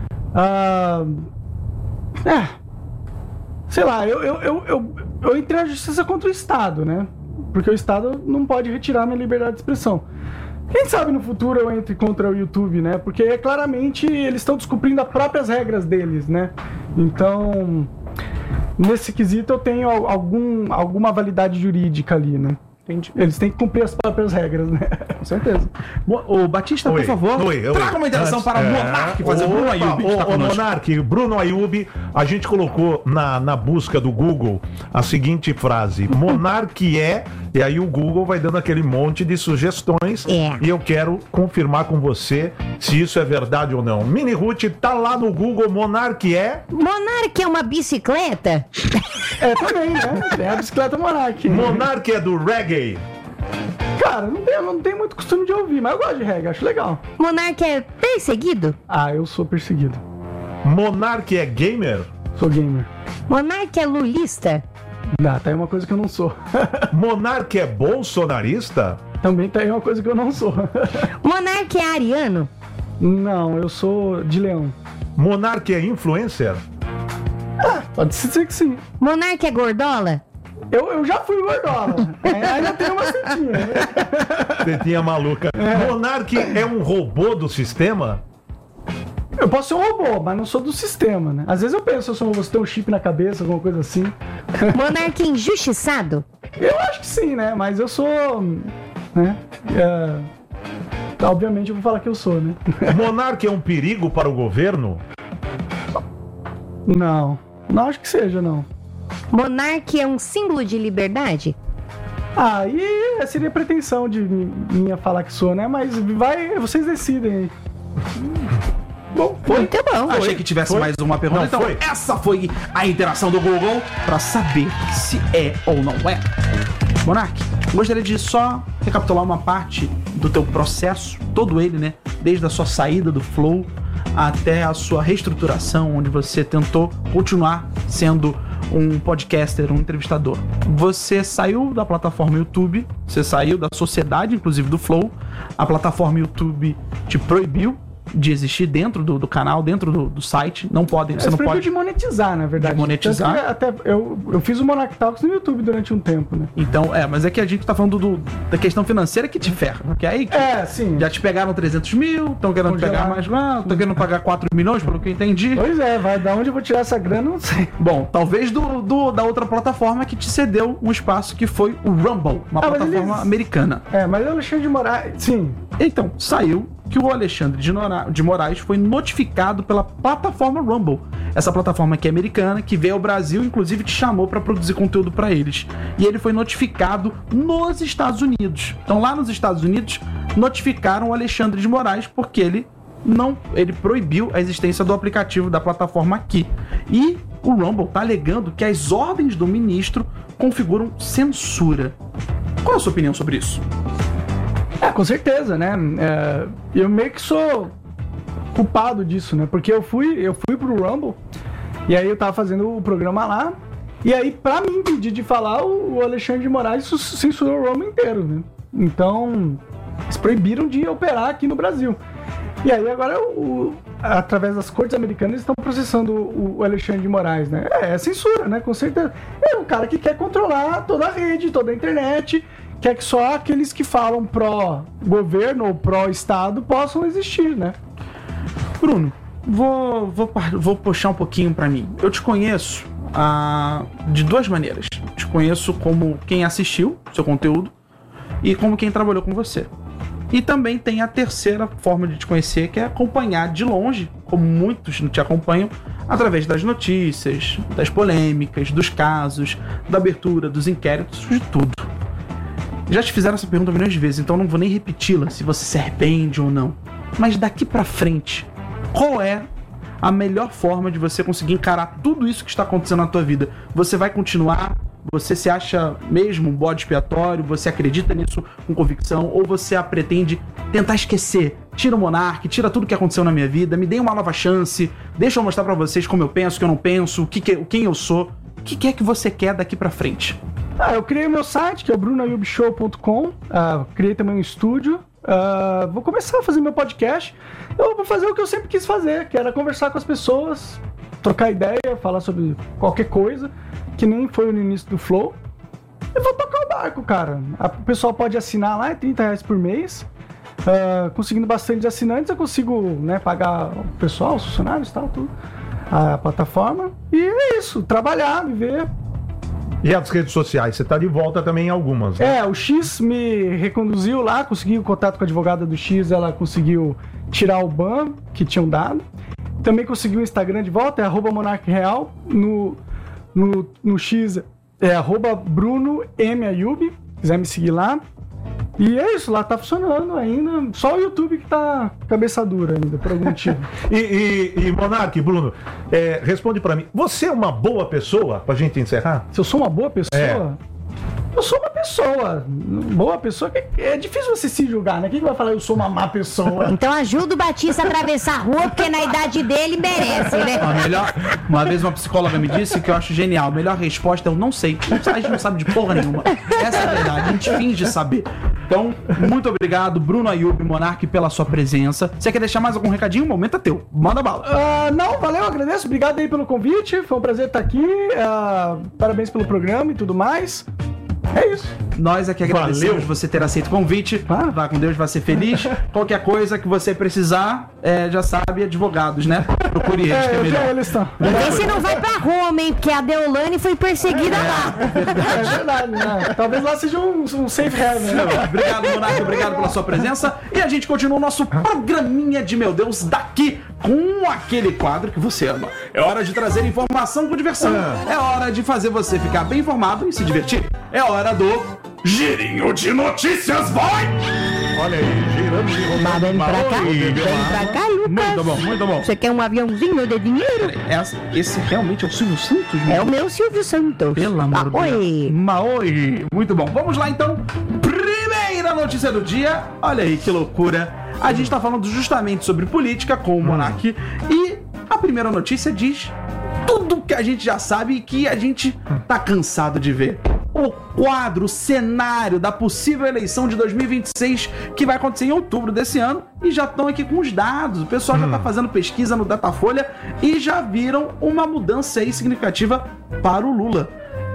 S4: Sei lá, eu entrei na justiça contra o Estado, né? Porque o Estado não pode retirar minha liberdade de expressão. Quem sabe no futuro eu entre contra o YouTube, né? Porque claramente eles estão descumprindo as próprias regras deles, né? Então, nesse quesito eu tenho alguma validade jurídica ali, né? Entendi. Eles têm que cumprir as próprias regras, né?
S1: Com certeza. Ô, Batista, por favor, traga uma interação para o Monark fazer o Bruno Ayub.
S3: Ô, Monark, Bruno Ayub, a gente colocou na busca do Google a seguinte frase: Monark e aí o Google vai dando aquele monte de sugestões e eu quero confirmar com você se isso é verdade ou não. Mini Ruth, tá lá no Google, Monark é?
S2: Monark é uma bicicleta?
S4: Também, né? É a bicicleta Monark.
S3: Monark é do reggae?
S4: Cara, não tenho muito costume de ouvir, mas eu gosto de reggae, acho legal.
S2: Monark é perseguido?
S4: Eu sou perseguido.
S3: Monark é gamer?
S4: Sou gamer.
S2: Monark é lulista?
S4: Tá aí uma coisa que eu não sou.
S3: Monark é bolsonarista?
S4: Também tá aí uma coisa que eu não sou.
S2: Monark é ariano?
S4: Não, eu sou de leão.
S3: Monark é influencer?
S4: Pode ser que sim.
S2: Monark é gordola?
S4: Eu já fui gordola. Ainda tenho uma setinha.
S3: Setinha maluca. Monark é um robô do sistema?
S4: Eu posso ser um robô, mas não sou do sistema, né? Às vezes eu penso, eu sou um robô, você tem um chip na cabeça, alguma coisa assim.
S2: Monark é injustiçado?
S4: Eu acho que sim, né? Mas eu sou... né? Obviamente eu vou falar que eu sou, né?
S3: Monark é um perigo para o governo?
S4: Não acho que seja, não.
S2: Monark é um símbolo de liberdade?
S4: E seria pretensão de minha falar que sou, né? Mas vocês decidem aí.
S1: Bom, foi.
S2: Muito bom.
S1: Achei que tivesse mais uma pergunta.
S3: Não,
S1: então, essa foi a interação do Google para saber se é ou não é. Monark, gostaria de só recapitular uma parte do teu processo, todo ele, né? Desde a sua saída do Flow até a sua reestruturação, onde você tentou continuar sendo um podcaster, um entrevistador. Você saiu da plataforma YouTube, você saiu da sociedade, inclusive do Flow. A plataforma YouTube te proibiu de existir dentro do canal, dentro do site. Não pode, você não pode...
S4: de monetizar, na verdade.
S1: De monetizar.
S4: Até eu fiz o Monark Talks no YouTube durante um tempo, né?
S1: Então, mas é que a gente tá falando da questão financeira que te ferra. Porque aí
S4: sim.
S1: Já te pegaram 300 mil, estão querendo pegar mais, estão querendo pagar 4 milhões, pelo que eu entendi.
S4: Pois vai da onde eu vou tirar essa grana, não sei.
S1: Bom, talvez da outra plataforma que te cedeu um espaço, que foi o Rumble, uma plataforma americana.
S4: Mas o Alexandre de Moraes, sim.
S1: Então, saiu que o Alexandre de Moraes foi notificado pela plataforma Rumble. Essa plataforma que é americana, que veio ao Brasil, inclusive te chamou para produzir conteúdo para eles. E ele foi notificado nos Estados Unidos. Então, lá nos Estados Unidos, notificaram o Alexandre de Moraes porque ele proibiu a existência do aplicativo da plataforma aqui. E o Rumble tá alegando que as ordens do ministro configuram censura. Qual é a sua opinião sobre isso?
S4: Com certeza, né? Eu meio que sou culpado disso, né? Porque eu fui pro Rumble e aí eu tava fazendo o programa lá e aí, pra me impedir de falar, o Alexandre de Moraes censurou o Rumble inteiro, né? Então, eles proibiram de operar aqui no Brasil. E aí agora, através das cortes americanas, eles estão processando o Alexandre de Moraes, né? É censura, né? Com certeza. É um cara que quer controlar toda a rede, toda a internet, quer que só aqueles que falam pró-governo ou pró-estado possam existir, né?
S1: Bruno, vou puxar um pouquinho pra mim. Eu te conheço de duas maneiras. Te conheço como quem assistiu seu conteúdo e como quem trabalhou com você. E também tem a terceira forma de te conhecer, que é acompanhar de longe, como muitos te acompanham, através das notícias, das polêmicas, dos casos, da abertura, dos inquéritos, de tudo. Já te fizeram essa pergunta milhões de vezes, então não vou nem repeti-la, se você se arrepende ou não. Mas daqui pra frente, qual é a melhor forma de você conseguir encarar tudo isso que está acontecendo na tua vida? Você vai continuar? Você se acha mesmo um bode expiatório? Você acredita nisso com convicção? Ou você pretende tentar esquecer? Tira o Monark, tira tudo que aconteceu na minha vida, me dê uma nova chance, deixa eu mostrar pra vocês como eu penso, o que eu não penso, quem eu sou. O que é que você quer daqui pra frente?
S4: Eu criei o meu site, que é o brunoayubshow.com. Criei também um estúdio. Vou começar a fazer meu podcast. Eu vou fazer o que eu sempre quis fazer, que era conversar com as pessoas, trocar ideia, falar sobre qualquer coisa, que nem foi no início do Flow. Eu vou tocar o barco, cara. O pessoal pode assinar lá, é R$30 por mês. Conseguindo bastante assinantes, eu consigo, né, pagar o pessoal, os funcionários e tal, tudo, a plataforma. E é isso, trabalhar, viver.
S3: E as redes sociais? Você tá de volta também em algumas, né?
S4: O X me reconduziu lá, consegui o contato com a advogada do X, ela conseguiu tirar o ban que tinham dado. Também consegui o Instagram de volta, é @monarkreal. No X é @BrunoMAyub, quiser me seguir lá. E é isso, lá tá funcionando ainda. Só o YouTube que tá cabeça dura ainda, por algum motivo.
S3: E Monark, Bruno, responde pra mim. Você é uma boa pessoa, pra gente encerrar?
S4: Se eu sou uma boa pessoa? Eu sou uma pessoa. Boa pessoa. É difícil você se julgar, né? Quem vai falar eu sou uma má pessoa?
S2: Então ajuda o Batista a atravessar a rua, porque na idade dele merece, né?
S1: Uma vez uma psicóloga me disse que eu acho genial. A melhor resposta é eu não sei. A gente não sabe de porra nenhuma. Essa é a verdade. A gente finge saber. Então, muito obrigado, Bruno Ayub, Monark, pela sua presença. Você quer deixar mais algum recadinho? O momento é teu. Manda bala.
S4: Não, valeu, agradeço. Obrigado aí pelo convite. Foi um prazer estar aqui. Parabéns pelo programa e tudo mais. É isso.
S1: Nós aqui agradecemos você ter aceito o convite. Vá com Deus, vai ser feliz. Qualquer coisa que você precisar, já sabe, advogados, né? Procure eles, que é melhor.
S4: Eles estão.
S2: Vê se não vai pra Roma, hein? Porque a Deolane foi perseguida lá.
S4: É verdade, né? Talvez lá seja um safe haven, né?
S1: Obrigado, Monark, obrigado pela sua presença. E a gente continua o nosso programinha de Meu Deus daqui com aquele quadro que você ama. É hora de trazer informação com diversão. É hora de fazer você ficar bem informado e se divertir. É hora do Girinho de Notícias, vai!
S3: Olha aí, girando de
S2: Mas vem pra cá, Lucas.
S1: Muito bom, muito bom.
S2: Você quer um aviãozinho de dinheiro?
S1: Esse realmente é o Silvio Santos?
S2: É o meu Silvio Santos.
S1: Pelo amor de Deus. Maoi. Muito bom. Vamos lá, então. Primeira notícia do dia. Olha aí, que loucura. A gente tá falando justamente sobre política com o Monark. E a primeira notícia diz tudo que a gente já sabe e que a gente tá cansado de ver. O quadro, o cenário da possível eleição de 2026 que vai acontecer em outubro desse ano, e já estão aqui com os dados. O pessoal já está fazendo pesquisa no Datafolha e já viram uma mudança aí significativa para o Lula.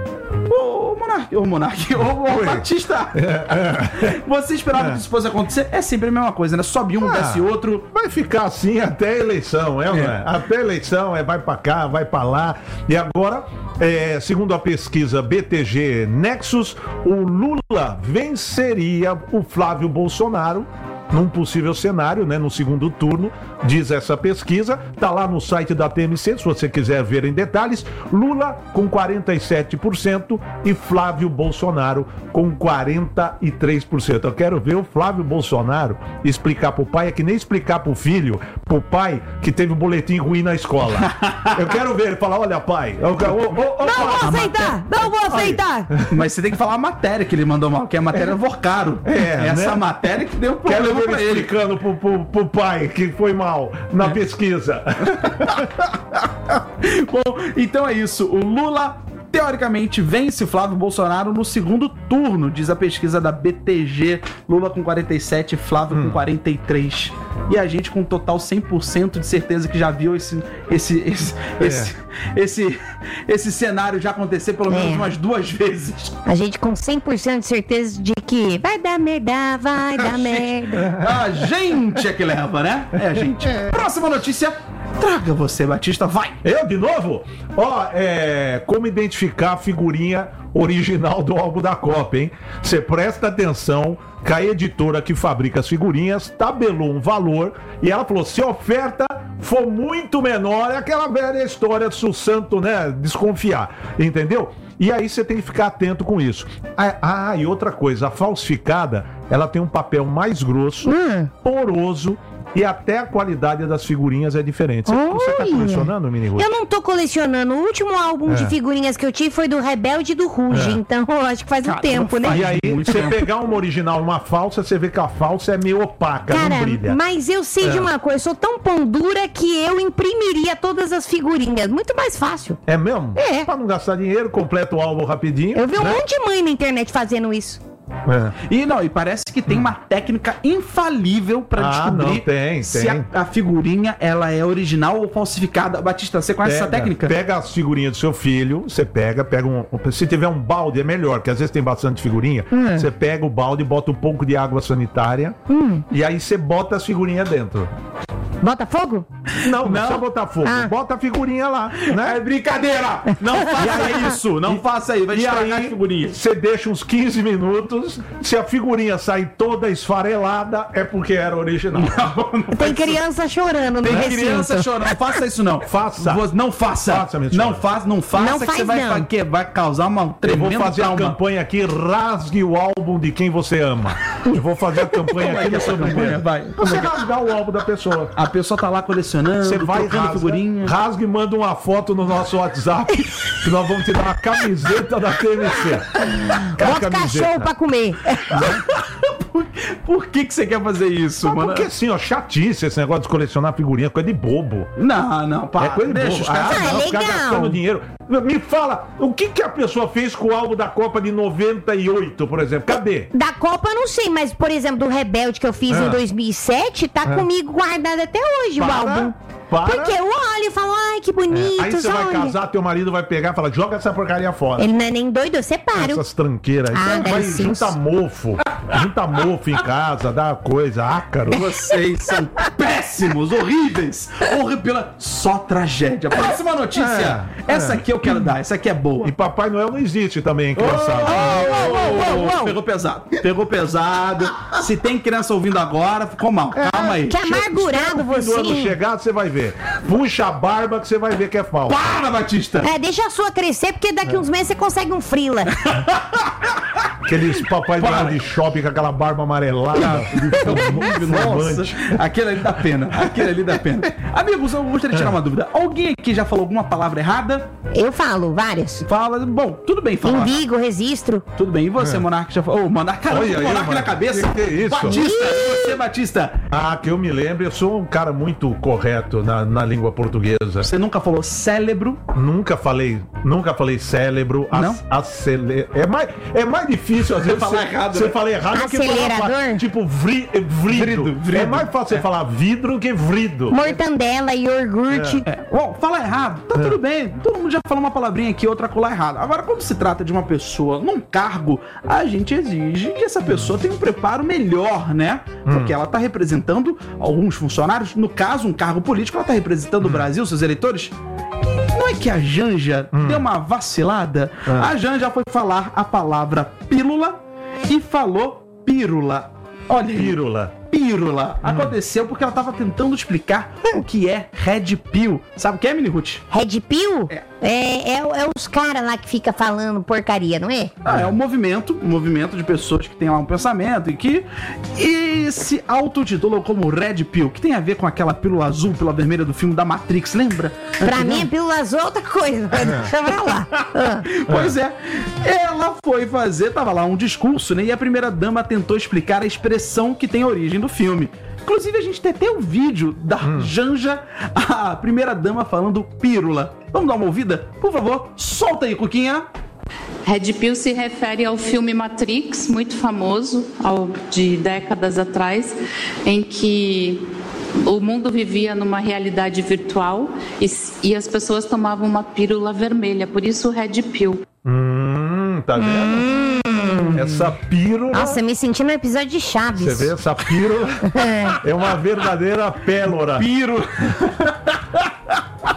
S1: O Batista, você esperava que isso fosse acontecer? É sempre a mesma coisa, né? Sobe um, desce outro.
S3: Vai ficar assim até a eleição, não é? Até a eleição, vai pra cá, vai pra lá. E agora, segundo a pesquisa BTG Nexus, o Lula venceria o Flávio Bolsonaro num possível cenário, né, no segundo turno, diz essa pesquisa, tá lá no site da TMC, se você quiser ver em detalhes. Lula com 47% e Flávio Bolsonaro com 43%. Eu quero ver o Flávio Bolsonaro explicar pro pai, é que nem explicar pro filho, pro pai que teve um boletim ruim na escola. Eu quero ver ele falar, olha pai,
S2: não vou aceitar.
S1: Mas você tem que falar a matéria que ele mandou mal, que é a matéria Vorcaro. Essa matéria que deu problema.
S3: Ele explicando pro pai que foi mal na pesquisa.
S1: Bom, então é isso. O Lula, teoricamente, vence Flávio Bolsonaro no segundo turno, diz a pesquisa da BTG. Lula com 47, Flávio com 43. E a gente com total 100% de certeza que já viu esse cenário já acontecer pelo menos umas 2 vezes.
S2: A gente com 100% de certeza de que vai dar merda, vai dar merda.
S1: A gente é que leva, né? É a gente. Próxima notícia. Traga você, Batista, vai!
S3: Eu de novo? Ó, como identificar a figurinha original do álbum da Copa, hein? Você presta atenção que a editora que fabrica as figurinhas tabelou um valor e ela falou, se a oferta for muito menor, é aquela velha história de o santo, né, desconfiar, entendeu? E aí você tem que ficar atento com isso. E outra coisa, a falsificada, ela tem um papel mais grosso, poroso, e até a qualidade das figurinhas é diferente. Você tá colecionando, Mini Ruth?
S2: Eu não tô colecionando. O último álbum de figurinhas que eu tive foi do Rebelde e do Ruge. Então, eu acho que faz um tempo, né?
S3: E aí, você pegar uma original e uma falsa, você vê que a falsa é meio opaca, não brilha.
S2: Mas eu sei de uma coisa. Eu sou tão pão dura que eu imprimiria todas as figurinhas. Muito mais fácil.
S3: É mesmo?
S2: É.
S3: Pra não gastar dinheiro, completa o álbum rapidinho.
S2: Eu vi um monte de mãe na internet fazendo isso.
S1: E parece que tem uma técnica infalível pra descobrir se a figurinha ela é original ou falsificada. Batista, você conhece essa técnica?
S3: Pega as figurinhas do seu filho, você pega se tiver um balde é melhor, porque às vezes tem bastante figurinha. Você pega o balde, bota um pouco de água sanitária e aí você bota as figurinhas dentro.
S2: Bota fogo?
S3: Não precisa botar fogo. Bota a figurinha lá, né?
S1: É brincadeira! Não faça isso! Não faça isso, vai estragar as figurinhas.
S3: Você deixa uns 15 minutos, se a figurinha sair toda esfarelada, é porque era original.
S2: Tem criança chorando no recinto.
S1: Tem criança chorando. Não faça isso, não.
S3: Faça.
S1: Não faça. Não faça, que você vai causar uma tremenda.
S3: Eu vou fazer a campanha aqui, rasgue o álbum de quem você ama. Eu vou fazer a campanha aqui nessa campanha. Você rasgar o álbum da pessoa.
S1: A pessoa tá lá colecionando,
S3: você vai figurinha. Rasga e manda uma foto no nosso WhatsApp que nós vamos te dar uma camiseta da TMC.
S2: Bota cachorro pra comer.
S1: Por que você quer fazer isso, mano?
S3: Porque assim, chatice esse negócio de colecionar figurinha, coisa de bobo.
S1: Não, para.
S3: É coisa de bobo.
S2: Ficar
S3: gastando dinheiro. Me fala, o que a pessoa fez com o álbum da Copa de 98, por exemplo? Cadê?
S2: Da Copa eu não sei, mas, por exemplo, do Rebelde que eu fiz em 2007, tá comigo guardado até hoje o álbum. Porque eu olho e falo, ai, que bonito.
S3: Aí você vai casar, teu marido vai pegar e falar, joga essa porcaria fora.
S2: Ele não é nem doido, eu separo.
S3: Essas tranqueiras. Vai junta mofo em casa, dá coisa, ácaro.
S1: Vocês são péssimos, horríveis. Só tragédia. Próxima notícia. Essa aqui eu quero dar, essa aqui é boa.
S3: E Papai Noel não existe também, criançada.
S1: Pegou pesado. Se tem criança ouvindo agora, ficou mal. Calma aí.
S2: Que amargurado você.
S3: Quando chegar, você vai ver. Puxa a barba que você vai ver que é falso.
S1: Para, Batista!
S2: Deixa a sua crescer, porque daqui uns meses você consegue um frila.
S3: Aqueles Papai Noel de shopping com aquela barba amarelada.
S1: Nossa, aquele ali dá pena. Amigos, eu gostaria de tirar uma dúvida. Alguém aqui já falou alguma palavra errada?
S2: Eu falo, várias.
S1: Fala, bom, tudo bem falar.
S2: Invigo, registro.
S1: Tudo bem, e você, Monark, já falou? Monark, caramba, Monark na cabeça.
S3: Que é isso?
S1: Batista, você, Batista.
S3: Que eu me lembro, eu sou um cara muito correto na língua portuguesa.
S1: Você nunca falou cérebro?
S3: Nunca falei cérebro.
S1: Não?
S3: É mais difícil às vezes você falar errado que
S2: falar
S3: tipo vrido. É mais fácil você falar vidro que vrido.
S2: Mortandela, iogurte.
S1: Bom, falar errado, tá tudo bem. Todo mundo já falou uma palavrinha aqui, outra colar errado. Agora, quando se trata de uma pessoa num cargo, a gente exige que essa pessoa tenha um preparo melhor, né? Porque ela tá representando alguns funcionários, no caso, um cargo político, ela tá representando o Brasil, seus eleitores. E não é que a Janja deu uma vacilada? A Janja foi falar a palavra pílula e falou pírula. Olha aí. Pírula. Aconteceu porque ela tava tentando explicar o que é Red Pill. Sabe o que é, Mini Ruth?
S2: Red Pill? É os caras lá que fica falando porcaria, não é?
S1: É um movimento de pessoas que tem lá um pensamento e se autotitulam como Red Pill, que tem a ver com aquela pílula azul, pílula vermelha do filme da Matrix, lembra?
S2: Pra mim, a pílula azul é outra coisa. Deixa pra lá.
S1: Pois é. Ela foi fazer, tava lá um discurso, né? E a primeira-dama tentou explicar a expressão que tem origem do filme. Inclusive, a gente tem até um vídeo da Janja, a primeira-dama, falando pílula. Vamos dar uma ouvida? Por favor, solta aí, Cuquinha.
S5: Red Pill se refere ao filme Matrix, muito famoso, de décadas atrás, em que o mundo vivia numa realidade virtual e as pessoas tomavam uma pílula vermelha, por isso o Red Pill.
S3: Tá vendo? Essa pílula...
S2: Nossa, eu me senti no episódio de Chaves.
S3: Você vê, essa pílula é uma verdadeira pélora.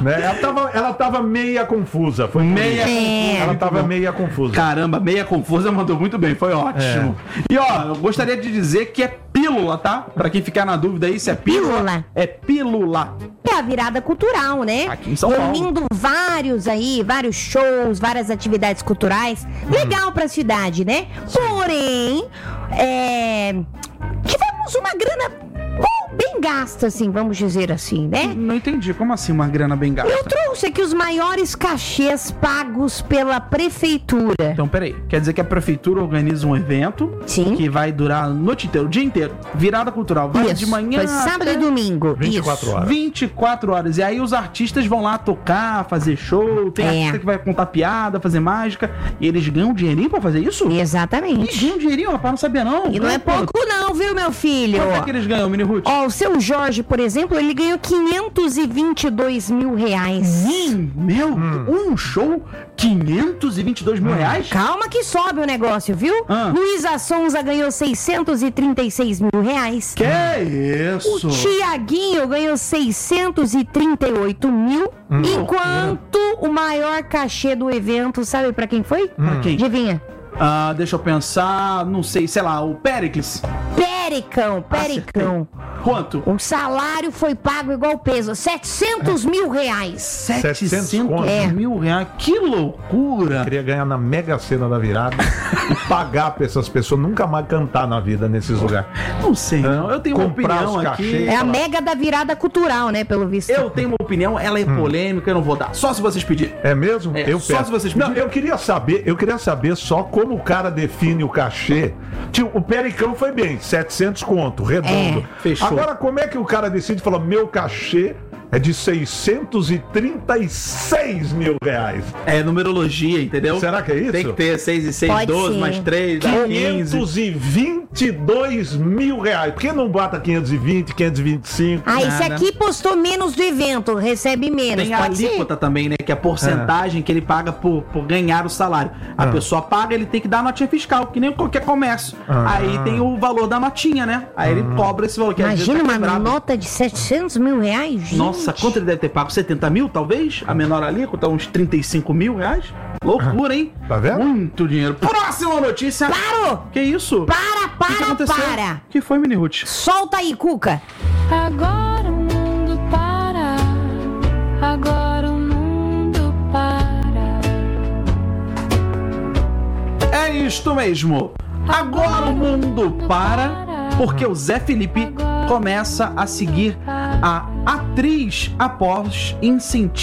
S3: Né? Ela tava meia confusa. Foi
S1: Meia
S3: confusa. Ela tava meia confusa.
S1: Caramba, meia confusa mandou muito bem, foi ótimo. E ó, eu gostaria de dizer que é pílula, tá? Pra quem ficar na dúvida aí se é pílula.
S2: Pílula.
S1: É pílula.
S2: É a virada cultural, né?
S1: Aqui em São Paulo.
S2: Reunindo vários shows, várias atividades culturais. Legal pra cidade, né? Porém, tivemos uma grana bem gasta, assim, vamos dizer assim, né?
S1: Não entendi, como assim uma grana bem gasta?
S2: Eu trouxe aqui os maiores cachês pagos pela prefeitura.
S1: Então, peraí, quer dizer que a prefeitura organiza um evento
S2: Sim.
S1: que vai durar a noite inteira, o dia inteiro, virada cultural, vai
S2: Isso,
S1: de manhã
S2: foi sábado e domingo.
S3: 24
S2: Isso.
S3: horas.
S1: 24 horas. E aí os artistas vão lá tocar, fazer show, tem artista que vai contar piada, fazer mágica, e eles ganham dinheirinho pra fazer isso? E
S2: Exatamente.
S1: ganham dinheirinho, rapaz, não sabia não.
S2: E não é pouco não, viu, meu filho?
S1: Quanto é que eles ganham, Mini Ruth?
S2: Ó, o seu Jorge, por exemplo, ele ganhou 522 mil reais.
S1: Um show, 522 mil reais?
S2: Calma que sobe o negócio, viu? Luísa Sonza ganhou 636 mil reais.
S1: Que isso?
S2: O Tiaguinho ganhou 638 mil. Enquanto o maior cachê do evento, sabe pra quem foi?
S1: Pra quem?
S2: Adivinha?
S1: Deixa eu pensar, não sei, sei lá, o Péricles.
S2: Pericão.
S1: Quanto?
S2: O salário foi pago igual peso, 700 mil reais.
S3: 700
S1: mil reais? Que loucura!
S3: Queria ganhar na Mega Sena da virada e pagar pra essas pessoas nunca mais cantar na vida nesses lugares.
S1: Não sei, não. Eu tenho uma
S3: Comprar
S1: opinião
S3: os
S1: aqui.
S3: cachês.
S2: É a mega da virada cultural, né, pelo visto.
S1: Eu tenho uma opinião, ela é polêmica, eu não vou dar. Só se vocês pedirem.
S3: É mesmo?
S1: É, só se vocês pedirem.
S3: Não, eu queria saber só como o cara define o cachê. Tipo, o Pericão foi bem, 700 conto, redondo.
S1: Fechou.
S3: Agora, como é que o cara decide e fala, meu cachê é de 636 mil reais?
S1: É numerologia, entendeu?
S3: Será que é isso?
S1: Tem que ter 6 e 6,
S2: Pode
S1: 12,
S2: ser.
S1: mais 3, dá 15.
S3: 522 mil reais. Por que não bota 520, 525?
S2: Ah, esse
S1: Nada.
S2: aqui postou menos do evento, recebe menos.
S1: Tem a
S2: Pode ser?
S1: alíquota também, né? Que é a porcentagem que ele paga por ganhar o salário. A pessoa paga, ele tem que dar a notinha fiscal, que nem qualquer comércio. Aí tem o valor da notinha, né? Aí ele cobra esse valor. Que às vezes
S2: Imagina
S1: tá
S2: uma
S1: quebrado.
S2: nota de 700 mil reais, gente.
S1: Nossa, quanto ele deve ter pago? 70 mil, talvez? A menor alíquota, uns 35 mil reais? Loucura, hein?
S3: Tá vendo?
S1: Muito dinheiro. Próxima notícia.
S2: Parou!
S1: Que isso?
S2: Para,
S1: O que aconteceu?
S2: para!
S1: O que foi, Mini Ruth?
S2: Solta aí, Cuca.
S5: Agora o mundo para. Agora o mundo para.
S1: É isto mesmo. Agora o mundo para, porque o Zé Felipe começa a seguir a atriz após incentivo